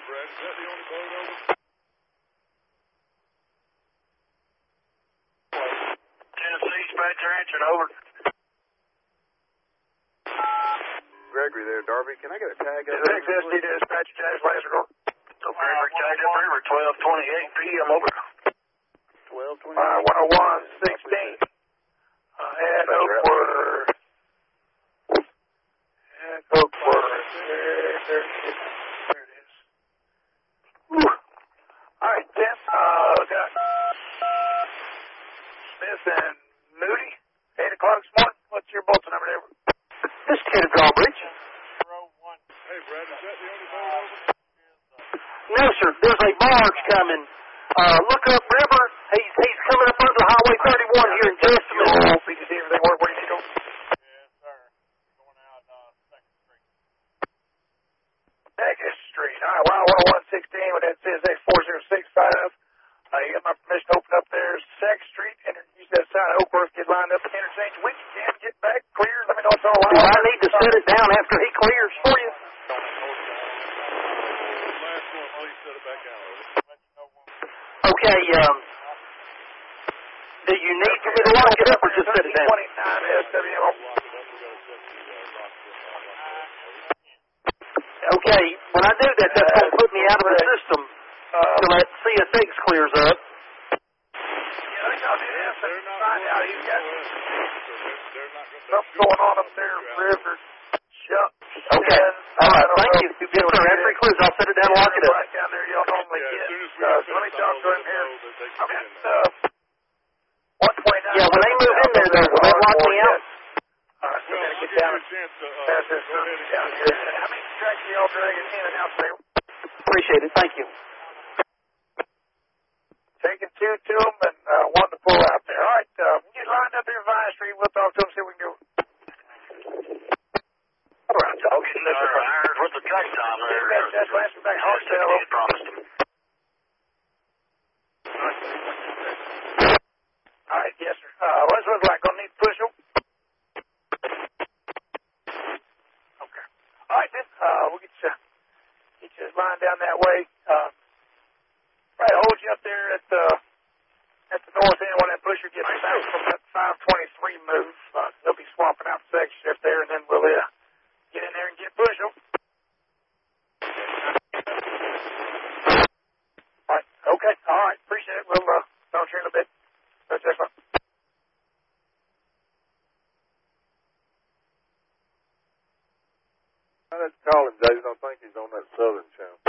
Brad, is that the only boat over? Tennessee, Spatcher answering, over. Gregory there, Darby. Can I get a tag up there? XSD dispatcher, Jazz Laser. So Gregory tagged up river, 12:28 p.m. over. 12:28. 101:16. And over. And over. There it is. Whew. All right, Tim. Got Smith and Moody. 8 o'clock this morning. What's your bulletin number there? This is Ken Drawbridge. Hey, Brad, is that the only boat over? No, sir. There's a barge coming. Look up river. He's coming up under Highway 31 here in just a minute. So you can see everything work. Where do you go? Yes, sir. Going out 2nd Street. 2nd Street. All right, 101:16 with that CSX 4065. You got my permission to open up there 2nd Street. And you said side of Oakworth, get lined up at the interchange. When you can get back clear, let me know it's all right. Do I need to set it down after he clears for you? Last one, please set it back out. Okay, do you need for me to lock it up or just set it down? 29 SWO. Okay, when I do that, that's going to put me out of the system till that CSX clears up. Yeah, they got this and find out he's got something going on up there, river. Okay. All right, thank you. Yes, sir. After he clears, I'll set it down and lock it up. Right down there, y'all normally get. So let me talk to him here. I'm at 129. Yeah, when they move in there, will they lock me out? All right, so we got to get down past this down here. How many tracks y'all dragging in and out there? Appreciate it. Thank you. Taking 2 to them and 1 to pull out there. All right, get lined up here Vine Street. We'll talk to them, see what we can do. All right, talking this. I heard what the track time there. That's last back hotel. Promised him. All right, yes, sir. What's it look like? Gonna need to push them? Okay. All right, then. We'll get you lined down that way. Probably hold you up there at the north end when that pusher gets back from that 523 move. They'll be swapping out section up there, and then we'll get in there and get push them. All right. Okay. All right. Appreciate it. We'll talk to you in a bit. That's it. Let's call him, David. I think he's on that southern channel.